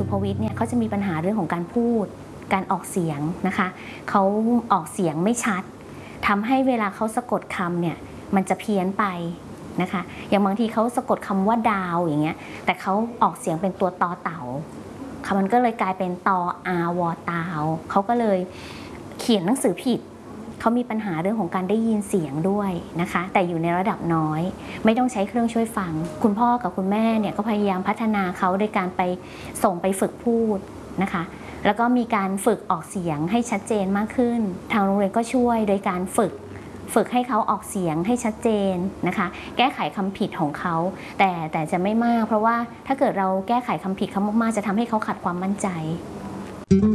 ภวิทย์เนี่ยเขาจะมีปัญหาเรื่องของการพูดการออกเสียงนะคะเขาออกเสียงไม่ชัดทำให้เวลาเขาสะกดคำเนี่ยมันจะเพี้ยนไปนะคะอย่างบางทีเขาสะกดคำว่าดาวอย่างเงี้ยแต่เขาออกเสียงเป็นตัวตอเต่าคำมันก็เลยกลายเป็นตออาวอตาวเขาก็เลยเขียนหนังสือผิดเขามีปัญหาเรื่องของการได้ยินเสียงด้วยนะคะแต่อยู่ในระดับน้อยไม่ต้องใช้เครื่องช่วยฟังคุณพ่อกับคุณแม่เนี่ยก็พยายามพัฒนาเขาโดยการไปส่งไปฝึกพูดนะคะแล้วก็มีการฝึกออกเสียงให้ชัดเจนมากขึ้นทางโรงเรียนก็ช่วยโดยการฝึกให้เขาออกเสียงให้ชัดเจนนะคะแก้ไขคำผิดของเขาแต่จะไม่มากเพราะว่าถ้าเกิดเราแก้ไขคำผิดเขามากๆจะทำให้เขาขาดความมั่นใจ